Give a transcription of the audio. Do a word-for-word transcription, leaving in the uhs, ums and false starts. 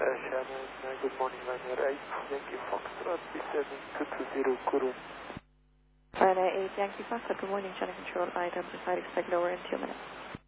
Shannon, uh, good morning, Ryanair eight, Yankee Foxtrot, B seven two two zero, Kuru. Ryanair eight, Yankee Foxtrot, good morning, Channel Control, I W side, expect lower in two minutes.